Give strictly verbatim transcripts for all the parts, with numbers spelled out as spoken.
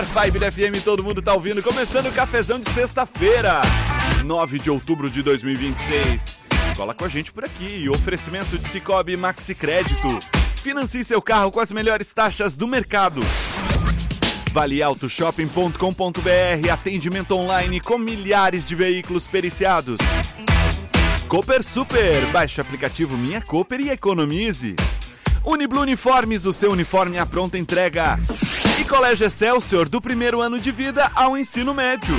melhor vibe da F M, todo mundo tá ouvindo. Começando o cafezão de sexta-feira, nove de outubro de dois mil e vinte e seis. Cola com a gente por aqui. Oferecimento de Sicoob Maxi Crédito. Financie seu carro com as melhores taxas do mercado. Vale Auto Shopping ponto com ponto b r. Atendimento online com milhares de veículos periciados. Cooper Super. Baixe o aplicativo Minha Cooper e economize. Uniblu Uniformes, o seu uniforme à pronta entrega. E Colégio Excelsior, do primeiro ano de vida ao ensino médio.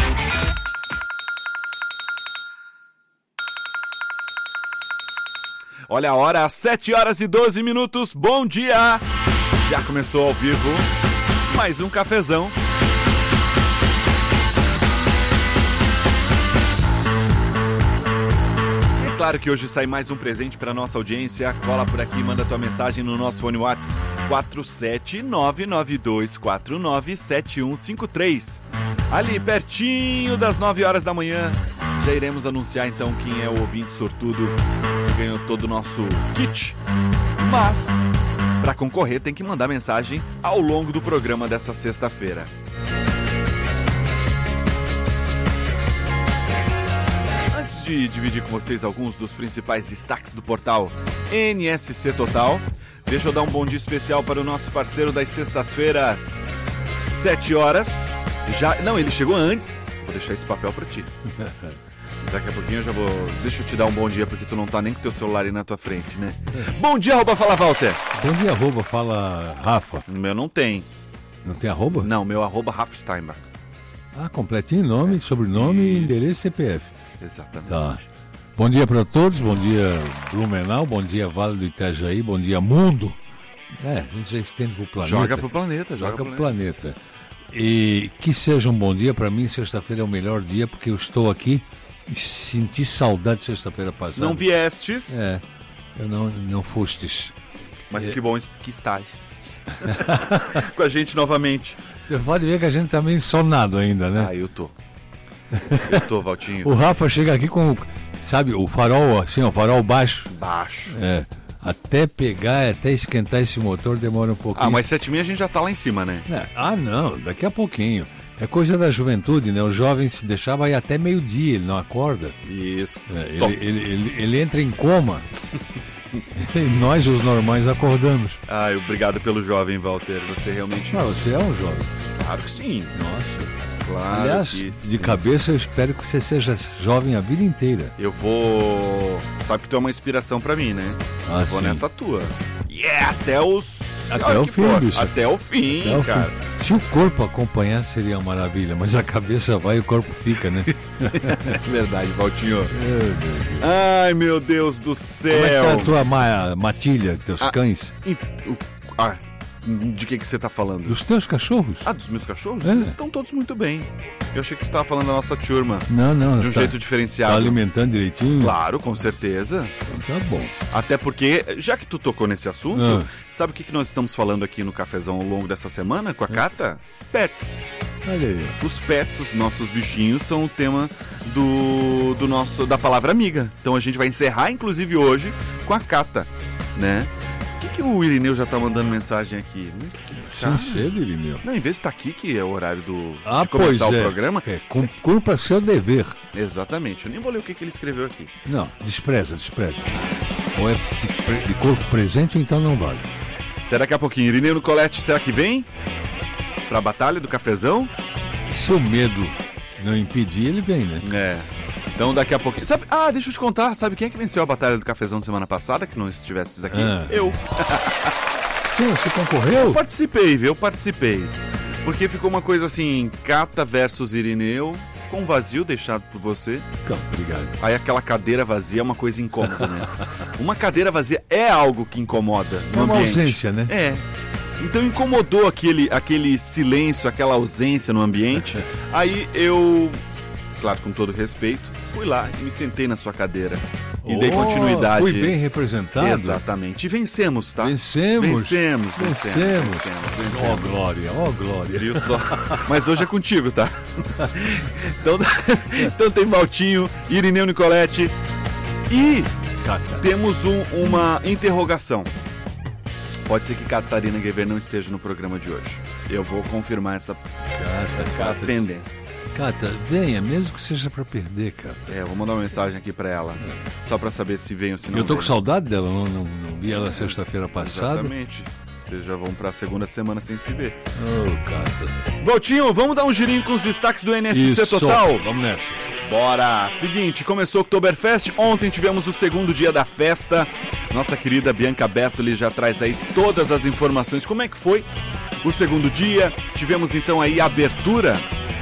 Olha a hora, às sete horas e doze minutos. Bom dia! Já começou ao vivo mais um cafezão. É claro que hoje sai mais um presente para nossa audiência. Cola por aqui, manda tua mensagem no nosso fone WhatsApp quatro sete nove nove dois quatro nove sete um cinco três. Ali pertinho das nove horas da manhã, já iremos anunciar então quem é o ouvinte sortudo que ganhou todo o nosso kit. Mas, para concorrer, tem que mandar mensagem ao longo do programa dessa sexta-feira. Antes de dividir com vocês alguns dos principais destaques do portal N S C Total, deixa eu dar um bom dia especial para o nosso parceiro das sextas-feiras, sete horas. Já, não, ele chegou antes. Vou deixar esse papel para ti. Daqui a pouquinho eu já vou... Deixa eu te dar um bom dia, porque tu não tá nem com teu celular aí na tua frente, né? É. Bom dia, arroba, fala, Walter. Bom dia, arroba, fala, Rafa. O meu não tem. Não tem arroba? Não, meu arroba, Rafa Steinbach. Ah, completinho, nome, é. sobrenome, Isso. endereço e C P F. Exatamente. Tá. Bom dia para todos, bom dia Blumenau, bom dia Vale do Itajaí, bom dia Mundo. É, a gente já estende pro planeta. Joga pro planeta, joga, joga pro planeta. planeta. E que seja um bom dia, para mim sexta-feira é o melhor dia, porque eu estou aqui e senti saudade de sexta-feira passada. Não viestes. É, eu não, não fostes. Mas é. Que bom que estás com a gente novamente. Você pode ver que a gente tá meio sonado ainda, né? Ah, eu tô. Eu tô, Valtinho. O Rafa chega aqui com, sabe, o farol assim, o farol baixo. Baixo. É. Até pegar, até esquentar esse motor demora um pouquinho. Ah, mas sete e meia a gente já tá lá em cima, né? É. Ah, não, daqui a pouquinho. É coisa da juventude, né? O jovem se deixava ir até meio-dia, ele não acorda. Isso. É, ele, ele, ele, ele entra em coma. E nós, os normais, acordamos. Ah, obrigado pelo jovem, Walter. Você realmente... Ah, você é um jovem. Claro que sim. Nossa. Claro. Aliás, que de sim. cabeça eu espero que você seja jovem a vida inteira. Eu vou... Sabe que tu é uma inspiração pra mim, né? Ah, eu vou sim. nessa tua. E yeah, até os... Até o fim, for. bicho. Até o fim, até o cara. Fim. Se o corpo acompanhar, seria uma maravilha, mas a cabeça vai e o corpo fica, né? É verdade, Valtinho. É, meu Deus. Ai, meu Deus do céu. Como é que tá a tua ma- matilha, teus ah, cães? E, o, ah, de que que você tá falando? Dos teus cachorros? Ah, dos meus cachorros? É. Eles estão todos muito bem. Eu achei que tu tava falando da nossa turma. Não, não. De um tá, jeito diferenciado. Tá alimentando direitinho? Claro, com certeza. Então tá bom. Até porque, já que tu tocou nesse assunto, ah. sabe o que, que nós estamos falando aqui no cafezão ao longo dessa semana com a Cata? Pets. Olha aí. Os pets, os nossos bichinhos, são o tema do, do nosso, da palavra amiga. Então a gente vai encerrar, inclusive, hoje com a Cata, né? O que, que o Irineu já tá mandando mensagem aqui? Mas que Sim, cedo, Irineu. Não, em vez de estar aqui, que é o horário do, ah, de começar pois o é. programa... É, cumpra seu dever. Exatamente. Eu nem vou ler o que, que ele escreveu aqui. Não, despreza, despreza. Ou é de, de corpo presente, então não vale. Até daqui a pouquinho. Irineu no Colete, será que vem? Pra batalha do cafezão? Se o medo não impedir, ele vem, né? É. Então daqui a pouquinho... Sabe... Ah, deixa eu te contar. Sabe quem é que venceu a batalha do cafezão semana passada, que não estivesse aqui? Ah. Eu. Sim, você concorreu? Eu participei, viu? Eu participei. Porque ficou uma coisa assim, Cata versus Irineu. Ficou um vazio deixado por você. Não, obrigado. Aí aquela cadeira vazia é uma coisa incômoda, né? Uma cadeira vazia é algo que incomoda no é uma ambiente. ausência, né? É. Então incomodou aquele, aquele silêncio, aquela ausência no ambiente. Aí eu, claro, com todo respeito, fui lá e me sentei na sua cadeira. E oh, dei continuidade. Fui bem representado. Exatamente. E vencemos, tá? Vencemos. Vencemos, vencemos. Vencemos. vencemos, vencemos. Ó, oh, glória, ó, oh, glória. Viu só? Mas hoje é contigo, tá? Então, então tem Valtinho, Irineu Nicolete e Cata. temos um, uma interrogação. Pode ser que Catarina Guever não esteja no programa de hoje. Eu vou confirmar essa Cata, Cata. pendência. Cata, venha, mesmo que seja pra perder, Cata. É, eu vou mandar uma mensagem aqui pra ela, só pra saber se vem ou se não Eu tô vem. com saudade dela, não, não, não vi ela sexta-feira passada. Exatamente. Vocês já vão pra segunda semana sem se ver. Oh, Cata. Valtinho, vamos dar um girinho com os destaques do N S C Isso, Total? vamos nessa. Bora! Seguinte, começou o Oktoberfest, ontem tivemos o segundo dia da festa. Nossa querida Bianca Bertoli já traz aí todas as informações. Como é que foi o segundo dia? Tivemos então aí a abertura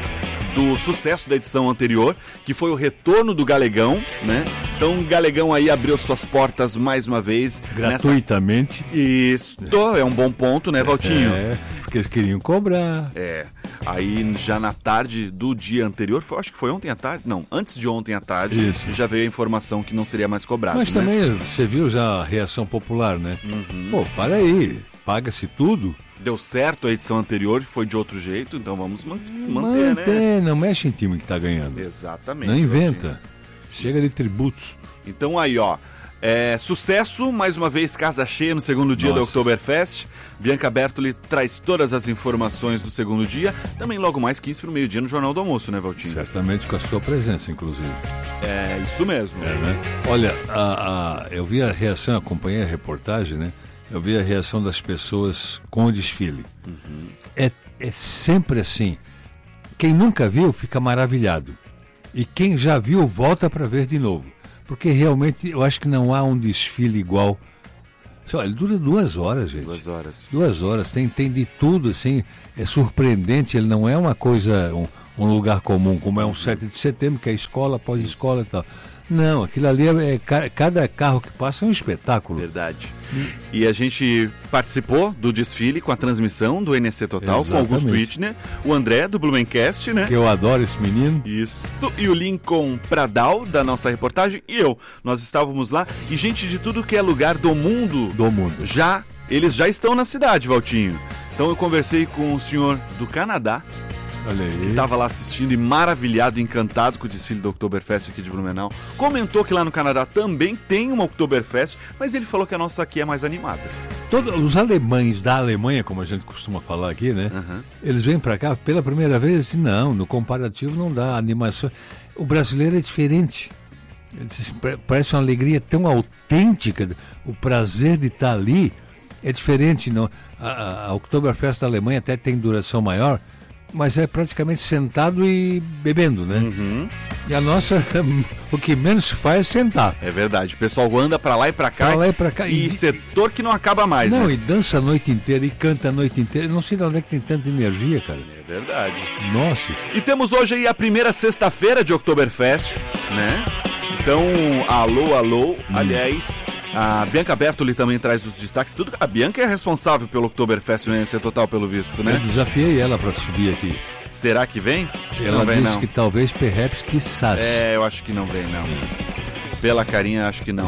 do sucesso da edição anterior, que foi o retorno do Galegão, né? Então o Galegão aí abriu suas portas mais uma vez. Gratuitamente. Nessa... Isso, é um bom ponto, né, Valtinho? É, porque eles queriam cobrar. É, aí já na tarde do dia anterior, foi, acho que foi ontem à tarde, não, antes de ontem à tarde, Isso. já veio a informação que não seria mais cobrado. Mas né? também você viu já a reação popular, né? Uhum. Pô, para aí, paga-se tudo. Deu certo a edição anterior, foi de outro jeito, então vamos man- manter, Mantém, né? não mexe em time que tá ganhando. Exatamente. Não inventa. Valtinho. Chega de tributos. Então aí, ó, é, sucesso, mais uma vez casa cheia no segundo dia Nossa. do Oktoberfest. Bianca Bertoli traz todas as informações do segundo dia, também logo mais quinze para o meio-dia no Jornal do Almoço, né, Valtinho? Certamente com a sua presença, inclusive. É, isso mesmo. É, né? Olha, a, a, eu vi a reação, acompanhei a reportagem, né? Eu vi a reação das pessoas com o desfile. Uhum. É, é sempre assim. Quem nunca viu fica maravilhado. E quem já viu volta para ver de novo. Porque realmente eu acho que não há um desfile igual. Olha, ele dura duas horas, gente. Duas horas. Duas horas. Tem, tem de tudo, assim. É surpreendente. Ele não é uma coisa, um, um lugar comum, como é um sete de setembro, que é escola após escola e tal. Não, aquilo ali é, é cada carro que passa é um espetáculo. Verdade. E a gente participou do desfile com a transmissão do N S C Total, Exatamente. com o Augusto Wittner, o André do Blumencast, né? Que eu adoro esse menino. Isto, e o Lincoln Pradal, da nossa reportagem, e eu. Nós estávamos lá, e gente de tudo que é lugar do mundo, Do mundo. já, eles já estão na cidade, Valtinho. Então eu conversei com o senhor do Canadá, Olha aí. estava lá assistindo e maravilhado, encantado com o desfile do Oktoberfest aqui de Blumenau. Comentou que lá no Canadá também tem uma Oktoberfest, mas ele falou que a nossa aqui é mais animada. Todos os alemães da Alemanha, como a gente costuma falar aqui, né? Uhum. Eles vêm para cá pela primeira vez e dizem, não, no comparativo não dá, a animação... O brasileiro é diferente. Ele diz, parece uma alegria tão autêntica, o prazer de estar ali é diferente. Não? A, a, a Oktoberfest da Alemanha até tem duração maior, mas é praticamente sentado e bebendo, né? Uhum. E a nossa, o que menos se faz é sentar. É verdade, o pessoal anda pra lá e pra cá. Pra lá e pra cá. E, E- setor que não acaba mais, Não, né? e dança a noite inteira, e canta a noite inteira. Eu não sei de onde é que tem tanta energia, cara. É verdade. Nossa. E temos hoje aí a primeira sexta-feira de Oktoberfest, né? Então, alô, alô. Aliás, a Bianca Bertoli também traz os destaques. Tudo. A Bianca é responsável pelo Oktoberfest no N S C Total, pelo visto, Eu né? desafiei ela para subir aqui. Será que vem? Ela não vem, disse não. que talvez Perreps quizás. É, eu acho que não vem, não. Pela carinha, acho que não.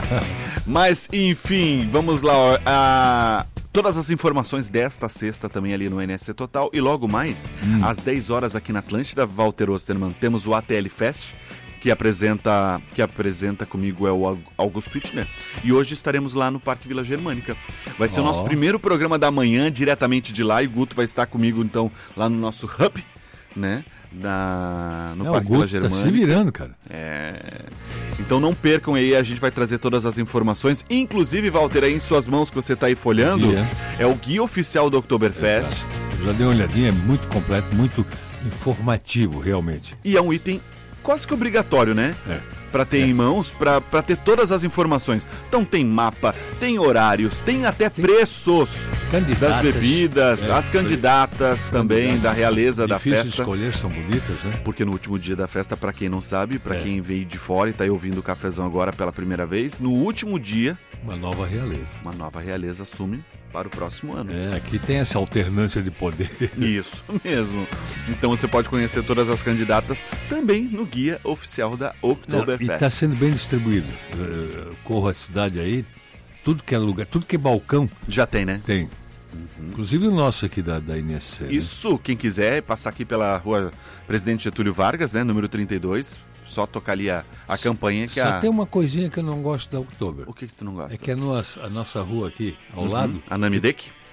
Mas, enfim, vamos lá. Ó. A... Todas as informações desta sexta também ali no N S C Total. E logo mais, Hum. às dez horas aqui na Atlântida, Walter Osterman, temos o A T L Fest, que apresenta, que apresenta comigo é o Augusto Wittner. E hoje estaremos lá no Parque Vila Germânica. Vai ser Ó. o nosso primeiro programa da manhã, diretamente de lá. E o Guto vai estar comigo, então, lá no nosso hub, né? Da, no É, o Parque Vila Guto tá Germânica. se virando, cara. É... Então não percam aí, a gente vai trazer todas as informações. Inclusive, Walter, aí em suas mãos que você está aí folhando, Guia. é o guia oficial do Oktoberfest. Eu já dei uma olhadinha, é muito completo, muito informativo, realmente. E é um item quase que obrigatório, né? É. Para ter É. em mãos, para ter todas as informações. Então tem mapa, tem horários, tem até preços Candidatas. das bebidas, É, as candidatas também candidatas. da realeza da Difícil de festa. escolher, são bonitas, né? Porque no último dia da festa, para quem não sabe, para É. quem veio de fora e tá aí ouvindo o cafezão agora pela primeira vez, no último dia, Uma nova realeza. uma nova realeza assume para o próximo ano. É, aqui tem essa alternância de poder. Isso mesmo. Então você pode conhecer todas as candidatas também no guia oficial da Não, e Oktoberfest. está sendo bem distribuído. Eu corro a cidade aí, tudo que é lugar, tudo que é balcão Já tem, né? tem. Inclusive o nosso aqui da, da N S C. né? Isso, quem quiser passar aqui pela rua Presidente Getúlio Vargas, né, número trinta e dois, só tocar ali a, a campanha que Só a... tem uma coisinha que eu não gosto da Oktober. O que que tu não gosta? É que a nossa, a nossa rua aqui, ao Uhum. lado, A Namidek?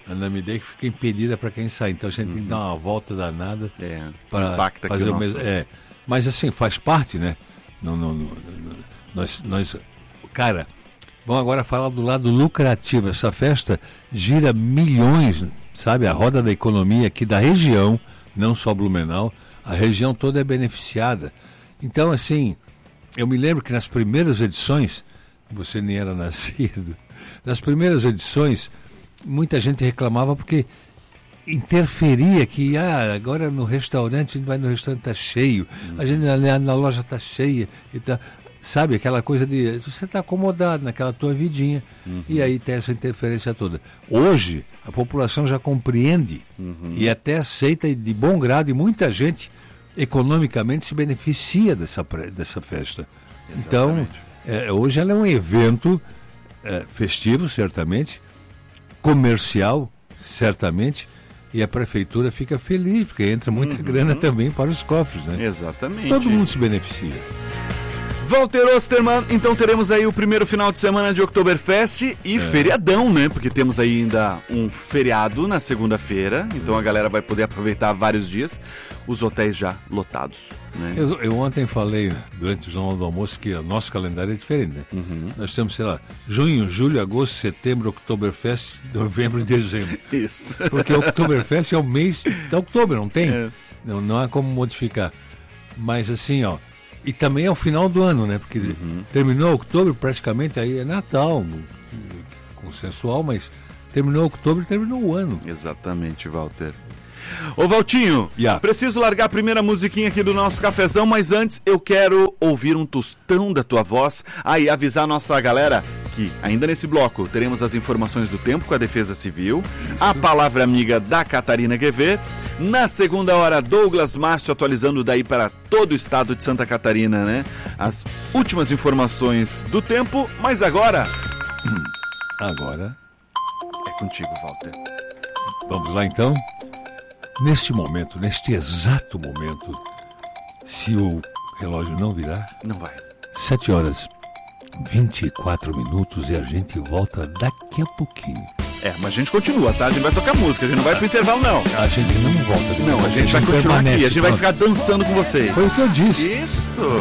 a Namidei que fica impedida para quem sai. Então a gente uhum. tem que dar uma volta danada é, para fazer o mesmo. É, mas assim, faz parte, né? Não, não, não, nós, nós, cara, vamos agora falar do lado lucrativo. Essa festa gira milhões, sabe? A roda da economia aqui da região, não só Blumenau, a região toda é beneficiada. Então, assim, eu me lembro que nas primeiras edições, você nem era nascido, nas primeiras edições, muita gente reclamava porque interferia que ah, agora no restaurante, a gente vai no restaurante, está cheio, uhum. a gente na, na loja está cheia, e tá, sabe, aquela coisa de você está acomodado naquela tua vidinha, uhum. e aí tem essa interferência toda. Hoje, a população já compreende uhum. e até aceita de bom grado, e muita gente economicamente se beneficia dessa, dessa festa. Exatamente. Então, é, hoje ela é um evento é, festivo, certamente, comercial, certamente, e a prefeitura fica feliz, porque entra muita uhum. grana também para os cofres, né? Exatamente. Todo mundo se beneficia. Walter Osterman, então teremos aí o primeiro final de semana de Oktoberfest e é. feriadão, né? Porque temos aí ainda um feriado na segunda-feira, então é. a galera vai poder aproveitar vários dias, os hotéis já lotados, né? Eu, eu ontem falei, durante o Jornal do Almoço, que o nosso calendário é diferente, né? Uhum. Nós temos, sei lá, junho, julho, agosto, setembro, Oktoberfest, novembro e dezembro. Isso. Porque o Oktoberfest é o mês de outubro, não tem? É. Não, não há como modificar. Mas assim, ó, e também é o final do ano, né? Porque uhum. terminou outubro, praticamente aí é Natal, consensual, mas terminou outubro e terminou o ano. Exatamente, Walter. Ô Valtinho, yeah. preciso largar a primeira musiquinha aqui do nosso cafezão, mas antes eu quero ouvir um tostão da tua voz. Aí, ah, avisar a nossa galera que ainda nesse bloco teremos as informações do tempo com a Defesa Civil, Isso. a palavra amiga da Catarina Guevê. Na segunda hora, Douglas Márcio atualizando daí para todo o estado de Santa Catarina, né? As últimas informações do tempo, mas agora... Agora... É contigo, Walter. Vamos lá então? Neste momento, neste exato momento, se o relógio não virar... Não vai. Sete horas, vinte e quatro minutos e a gente volta daqui a pouquinho. É, mas a gente continua, tá? A gente vai tocar música, a gente não vai pro intervalo, não. A gente não volta. Não, a gente vai continuar aqui, a gente vai ficar dançando com vocês. Foi o que eu disse. Isso!